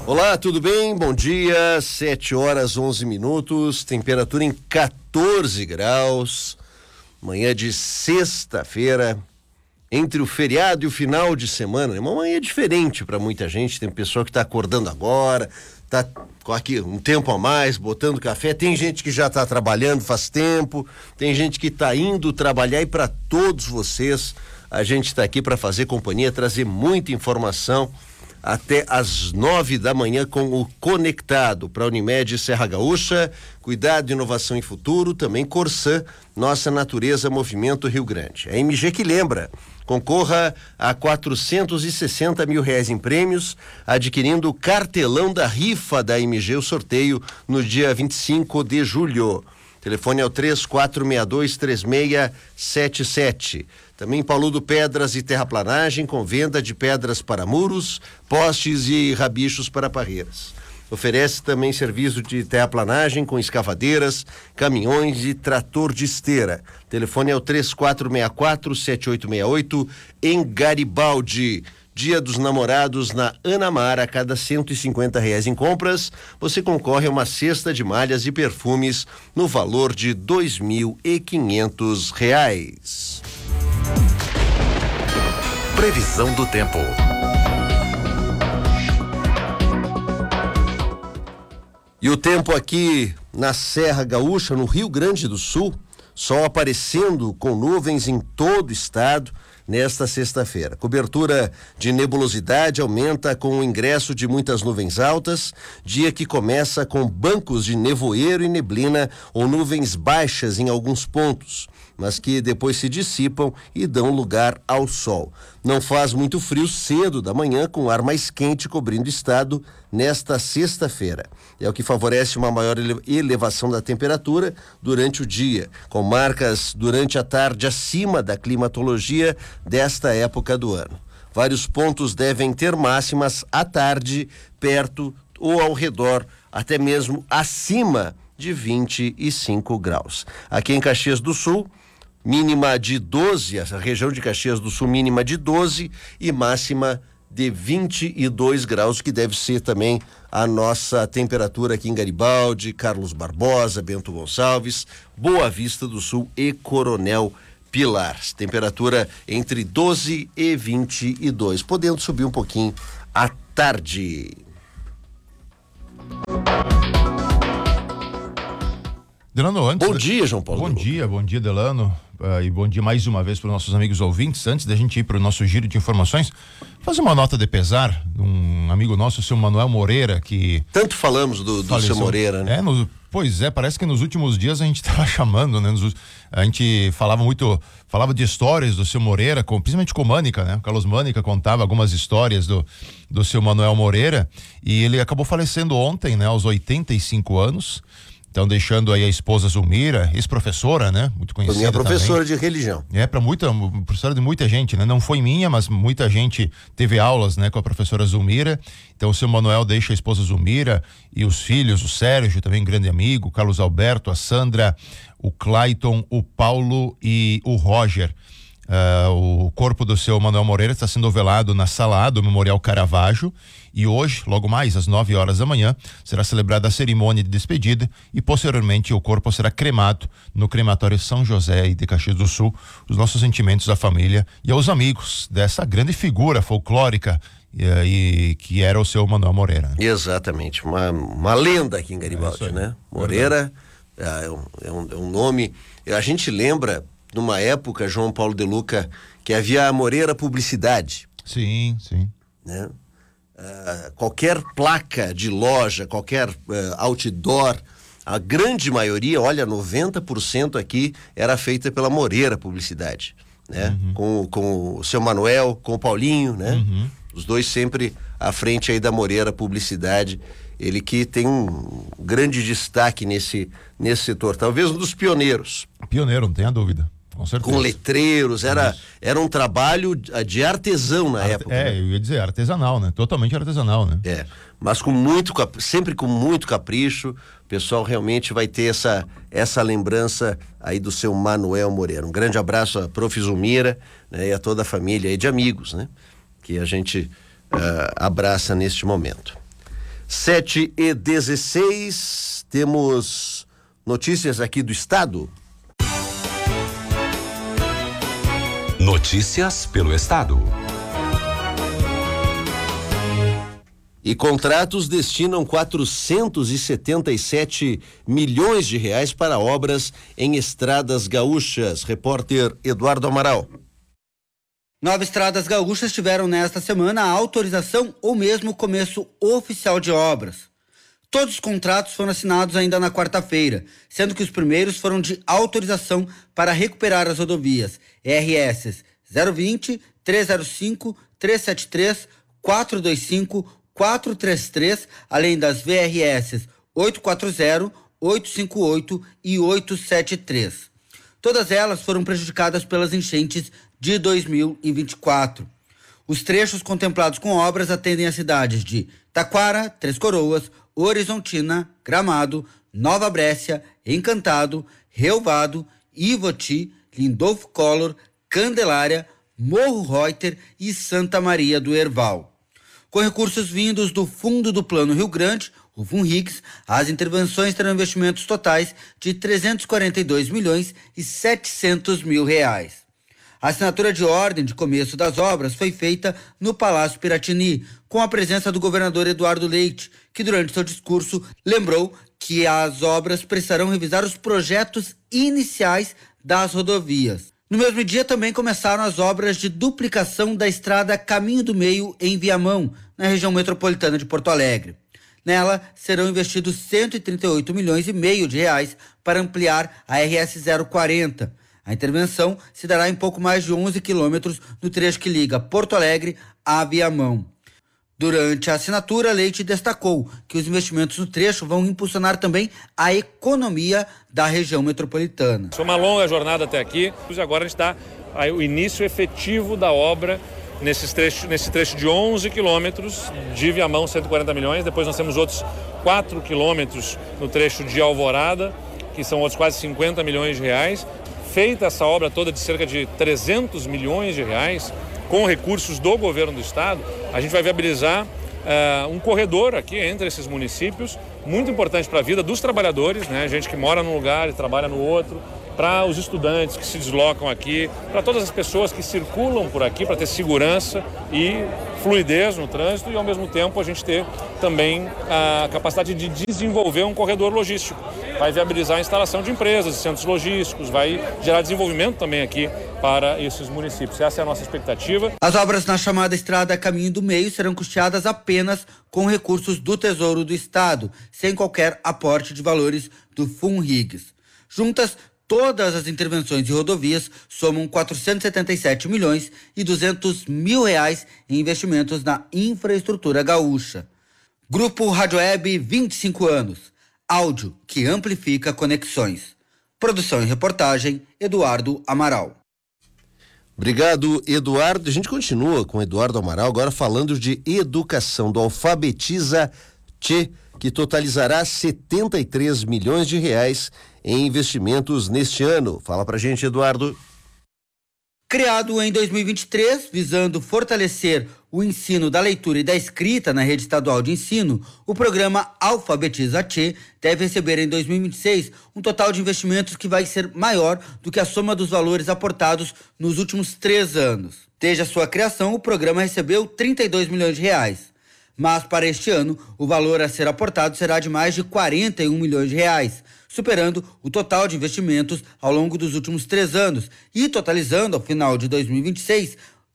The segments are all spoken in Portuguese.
Olá, tudo bem? Bom dia, 7h11, temperatura em 14 graus, manhã de sexta-feira, entre o feriado e o final de semana, é uma manhã diferente para muita gente, tem pessoa que está acordando agora, tá com aqui um tempo a mais, botando café, tem gente que já está trabalhando faz tempo, tem gente que está indo trabalhar, e para todos vocês, a gente está aqui para fazer companhia, trazer muita informação até às 9 da manhã com o Conectado para Unimed Serra Gaúcha, Cuidado, Inovação e Futuro, também Corsã, Nossa Natureza, Movimento Rio Grande. A MG que lembra, concorra a R$460 mil em prêmios, adquirindo o cartelão da rifa da MG, o sorteio no dia 25 de julho. Telefone é o 3462-3677. Também Paludo Pedras e Terraplanagem, com venda de pedras para muros, postes e rabichos para parreiras. Oferece também serviço de terraplanagem com escavadeiras, caminhões e trator de esteira. Telefone é o 3464-7868, em Garibaldi. Dia dos Namorados na Anamara, a cada R$150 em compras, você concorre a uma cesta de malhas e perfumes no valor de R$2.500. Previsão do tempo. E o tempo aqui na Serra Gaúcha, no Rio Grande do Sul, sol aparecendo com nuvens em todo o estado nesta sexta-feira. Cobertura de nebulosidade aumenta com o ingresso de muitas nuvens altas, dia que começa com bancos de nevoeiro e neblina ou nuvens baixas em alguns pontos, mas que depois se dissipam e dão lugar ao sol. Não faz muito frio cedo da manhã, com o ar mais quente cobrindo o estado nesta sexta-feira. É o que favorece uma maior elevação da temperatura durante o dia, com marcas durante a tarde acima da climatologia desta época do ano. Vários pontos devem ter máximas à tarde, perto ou ao redor, até mesmo acima de 25 graus. Aqui em Caxias do Sul, mínima de 12, essa região de Caxias do Sul, mínima de 12 e máxima de 22 graus, que deve ser também a nossa temperatura aqui em Garibaldi, Carlos Barbosa, Bento Gonçalves, Boa Vista do Sul e Coronel Pilar. Temperatura entre 12 e 22, podendo subir um pouquinho à tarde. Delano, antes... Bom dia, João Paulo. Bom dia, Delano. E bom dia mais uma vez para os nossos amigos ouvintes. Antes da gente ir para o nosso giro de informações, fazer uma nota de pesar de um amigo nosso, o seu Manuel Moreira, que... Tanto falamos do seu Moreira, né? Pois é, parece que nos últimos dias a gente estava chamando, né? A gente falava de histórias do seu Moreira, principalmente com o Mânica, né? O Carlos Mânica contava algumas histórias do seu Manuel Moreira, e ele acabou falecendo ontem, né? Aos 85 anos. Então, deixando aí a esposa Zulmira, ex-professora, né? Muito conhecida. Minha professora também. De religião. Professora de muita gente, né? Não foi minha, mas muita gente teve aulas, né? Com a professora Zulmira. Então, o seu Manuel deixa a esposa Zulmira e os filhos, o Sérgio, também grande amigo, o Carlos Alberto, a Sandra, o Clayton, o Paulo e o Roger. O corpo do seu Manuel Moreira está sendo velado na sala A do Memorial Caravaggio, e hoje, logo mais às 9 horas da manhã, será celebrada a cerimônia de despedida e posteriormente o corpo será cremado no crematório São José de Caxias do Sul. Os nossos sentimentos à família e aos amigos dessa grande figura folclórica e que era o seu Manuel Moreira. Né? Exatamente, uma lenda aqui em Garibaldi, né? Moreira é um nome, a gente lembra numa época, João Paulo de Luca, que havia a Moreira Publicidade. Sim. Né? Qualquer placa de loja, qualquer outdoor, a grande maioria, 90% aqui era feita pela Moreira Publicidade, né? Com o seu Manuel, com o Paulinho, né? Os dois sempre à frente aí da Moreira Publicidade, ele que tem um grande destaque nesse setor, talvez um dos pioneiros. Pioneiro, não tenha dúvida. Com certeza. Com letreiros, era um trabalho de artesão na época. Né? Eu ia dizer artesanal, né? Totalmente artesanal, né? Mas sempre com muito capricho. O pessoal realmente vai ter essa lembrança aí do seu Manuel Moreira. Um grande abraço à Prof. Zulmira, né, e a toda a família aí de amigos, né? Que a gente abraça neste momento. 7h16, temos notícias aqui do estado. Notícias pelo estado. E contratos destinam 477 milhões de reais para obras em estradas gaúchas. Repórter Eduardo Amaral. 9 estradas gaúchas tiveram nesta semana a autorização ou mesmo começo oficial de obras. Todos os contratos foram assinados ainda na quarta-feira, sendo que os primeiros foram de autorização para recuperar as rodovias RS 020, 305, 373, 425, 433, além das VRS 840, 858 e 873. Todas elas foram prejudicadas pelas enchentes de 2024. Os trechos contemplados com obras atendem as cidades de Taquara, Três Coroas, Horizontina, Gramado, Nova Brécia, Encantado, Relvado, Ivoti, Lindolfo Collor, Candelária, Morro Reuter e Santa Maria do Herval. Com recursos vindos do Fundo do Plano Rio Grande, o FUNRIGS, as intervenções terão investimentos totais de 342 milhões e 700 mil reais. A assinatura de ordem de começo das obras foi feita no Palácio Piratini, com a presença do governador Eduardo Leite, que durante seu discurso lembrou que as obras precisarão revisar os projetos iniciais das rodovias. No mesmo dia também começaram as obras de duplicação da estrada Caminho do Meio em Viamão, na região metropolitana de Porto Alegre. Nela serão investidos 138 milhões e meio de reais para ampliar a RS 040. A intervenção se dará em pouco mais de 11 quilômetros no trecho que liga Porto Alegre a Viamão. Durante a assinatura, Leite destacou que os investimentos no trecho vão impulsionar também a economia da região metropolitana. Foi uma longa jornada até aqui, e agora a gente está o início efetivo da obra nesse trecho de 11 quilômetros de Viamão, 140 milhões. Depois nós temos outros 4 quilômetros no trecho de Alvorada, que são outros quase 50 milhões de reais. Feita essa obra toda de cerca de 300 milhões de reais, com recursos do governo do estado, a gente vai viabilizar um corredor aqui entre esses municípios, muito importante para a vida dos trabalhadores, né? Gente que mora num lugar e trabalha no outro, para os estudantes que se deslocam aqui, para todas as pessoas que circulam por aqui, para ter segurança e fluidez no trânsito e, ao mesmo tempo, a gente ter também a capacidade de desenvolver um corredor logístico. Vai viabilizar a instalação de empresas, de centros logísticos, vai gerar desenvolvimento também aqui para esses municípios. Essa é a nossa expectativa. As obras na chamada Estrada Caminho do Meio serão custeadas apenas com recursos do Tesouro do Estado, sem qualquer aporte de valores do FUNRIGS. Juntas, todas as intervenções de rodovias somam 477 milhões e 200 mil reais em investimentos na infraestrutura gaúcha. Grupo Rádio Web, 25 anos. Áudio que amplifica conexões. Produção e reportagem, Eduardo Amaral. Obrigado, Eduardo. A gente continua com Eduardo Amaral, agora falando de educação, do Alfabetiza Tchê, que totalizará 73 milhões de reais em investimentos neste ano. Fala pra gente, Eduardo. Criado em 2023, visando fortalecer o ensino da leitura e da escrita na rede estadual de ensino, o programa Alfabetiza Tchê deve receber em 2026 um total de investimentos que vai ser maior do que a soma dos valores aportados nos últimos 3 anos. Desde a sua criação, o programa recebeu 32 milhões de reais. Mas para este ano, o valor a ser aportado será de mais de 41 milhões de reais, superando o total de investimentos ao longo dos últimos 3 anos e totalizando, ao final de 2026,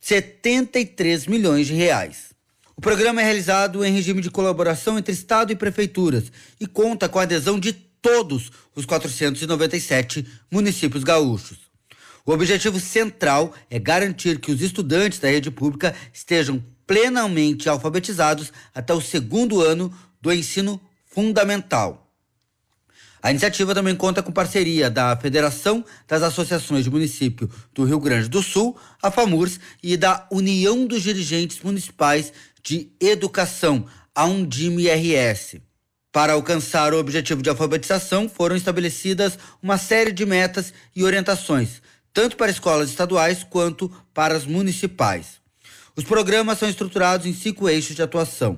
73 milhões de reais. O programa é realizado em regime de colaboração entre Estado e prefeituras e conta com a adesão de todos os 497 municípios gaúchos. O objetivo central é garantir que os estudantes da rede pública estejam plenamente alfabetizados até o 2º ano do ensino fundamental. A iniciativa também conta com parceria da Federação das Associações de Município do Rio Grande do Sul, a FAMURS, e da União dos Dirigentes Municipais de Educação, a Undime-RS. Para alcançar o objetivo de alfabetização, foram estabelecidas uma série de metas e orientações, tanto para escolas estaduais quanto para as municipais. Os programas são estruturados em 5 eixos de atuação: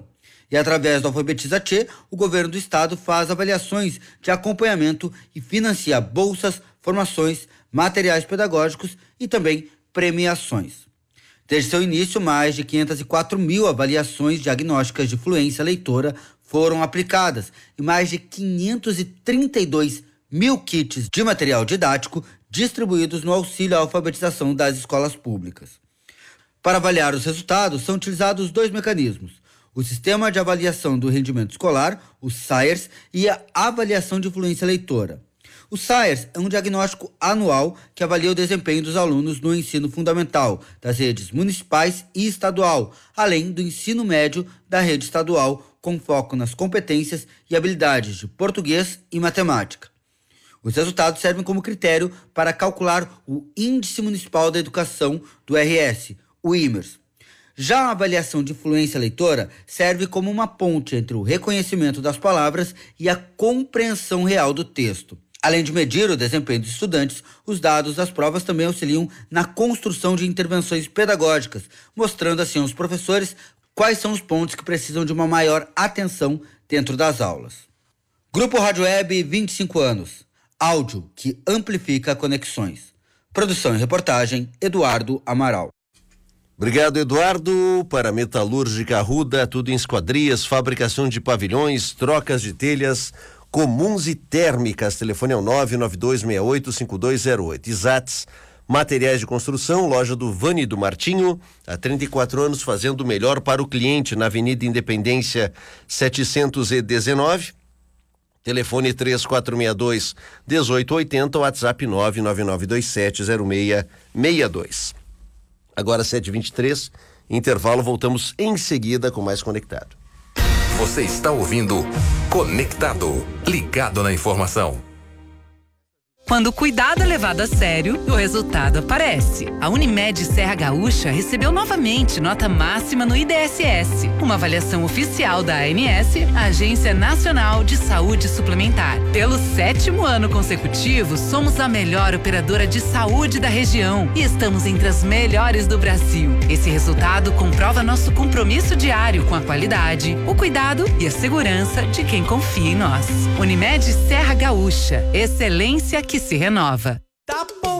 E através do Alfabetiza Tchê, o governo do estado faz avaliações de acompanhamento e financia bolsas, formações, materiais pedagógicos e também premiações. Desde seu início, mais de 504 mil avaliações diagnósticas de fluência leitora foram aplicadas e mais de 532 mil kits de material didático distribuídos no auxílio à alfabetização das escolas públicas. Para avaliar os resultados, são utilizados 2 mecanismos: o Sistema de Avaliação do Rendimento Escolar, o SAERS, e a Avaliação de Fluência Leitora. O SAERS é um diagnóstico anual que avalia o desempenho dos alunos no ensino fundamental, das redes municipais e estadual, além do ensino médio da rede estadual, com foco nas competências e habilidades de português e matemática. Os resultados servem como critério para calcular o Índice Municipal da Educação do RS, o IMERS. Já a avaliação de fluência leitora serve como uma ponte entre o reconhecimento das palavras e a compreensão real do texto. Além de medir o desempenho dos estudantes, os dados das provas também auxiliam na construção de intervenções pedagógicas, mostrando assim aos professores quais são os pontos que precisam de uma maior atenção dentro das aulas. Grupo Rádio Web, 25 anos. Áudio que amplifica conexões. Produção e reportagem, Eduardo Amaral. Obrigado, Eduardo. Para Metalúrgica Arruda, tudo em esquadrias, fabricação de pavilhões, trocas de telhas comuns e térmicas. Telefone é o 992685208. Exates, materiais de construção, loja do Vani do Martinho, há 34 anos fazendo o melhor para o cliente, na Avenida Independência 719. Telefone 3462-1880, WhatsApp 999270662. Agora 7h23, intervalo, voltamos em seguida com mais Conectado. Você está ouvindo Conectado, ligado na informação. Quando o cuidado é levado a sério, o resultado aparece. A Unimed Serra Gaúcha recebeu novamente nota máxima no IDSS, uma avaliação oficial da ANS, a Agência Nacional de Saúde Suplementar. Pelo 7º ano consecutivo, somos a melhor operadora de saúde da região e estamos entre as melhores do Brasil. Esse resultado comprova nosso compromisso diário com a qualidade, o cuidado e a segurança de quem confia em nós. Unimed Serra Gaúcha, excelência que se renova. Tá bom.